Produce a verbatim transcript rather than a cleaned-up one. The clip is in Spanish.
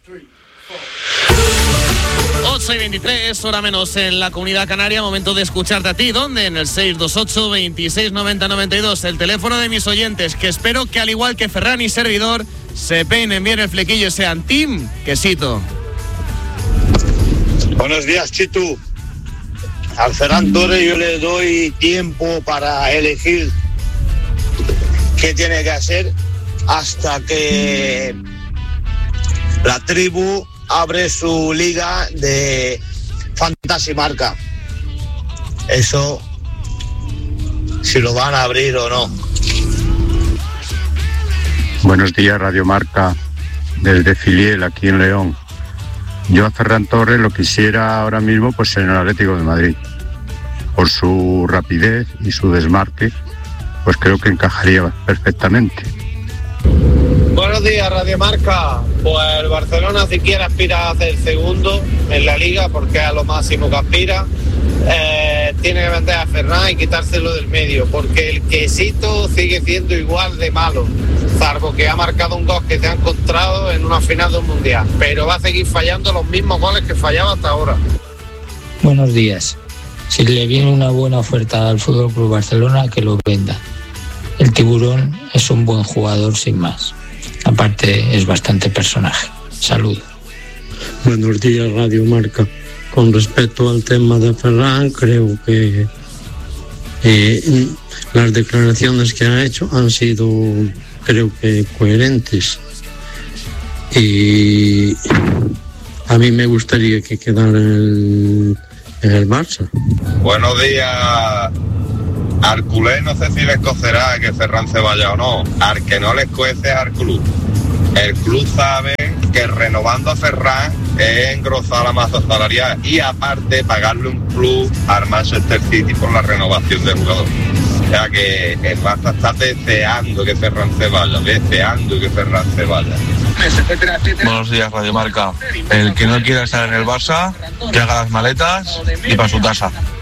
ocho y veintitrés, hora menos en la Comunidad Canaria. Momento de escucharte a ti. ¿Dónde? En el seis dos ocho, veintiséis, noventa, noventa y dos. El teléfono de mis oyentes, que espero que al igual que Ferran y servidor se peinen bien el flequillo y sean Team Quesito. Buenos días, Chitu. Al Ferran Torres yo le doy tiempo para elegir qué tiene que hacer hasta que la tribu abre su liga de Fantasy Marca. Eso, si lo van a abrir o no. Buenos días, Radio Marca, desde Filiel, aquí en León. Yo a Ferran Torres lo quisiera ahora mismo pues en el Atlético de Madrid. Por su rapidez y su desmarque, pues creo que encajaría perfectamente. Buenos días, Radio Marca. Pues el Barcelona si quiere aspira a hacer segundo en la liga porque es a lo máximo que aspira. Eh, tiene que vender a Ferran y quitárselo del medio porque el Quesito sigue siendo igual de malo, salvo que ha marcado un gol que se ha encontrado en una final de un mundial, pero va a seguir fallando los mismos goles que fallaba hasta ahora. Buenos días. Si le viene una buena oferta al F C Barcelona, que lo venda. El Tiburón es un buen jugador sin más. Aparte es bastante personaje. Saludos. Buenos días, Radio Marca. Con respecto al tema de Ferran, creo que eh, las declaraciones que ha hecho han sido, creo que, coherentes. Y a mí me gustaría que quedara en el, en el Barça. Buenos días. Al culé no sé si les cocerá que Ferran se vaya o no. Al que no les cuece es al club. El club sabe que renovando a Ferran es engrosar la masa salarial y aparte pagarle un plus al Manchester City por la renovación del jugador. O sea que el Barça está deseando que Ferran se vaya, deseando que Ferran se vaya. Buenos días, Radio Marca. El que no quiera estar en el Barça, que haga las maletas y para su casa.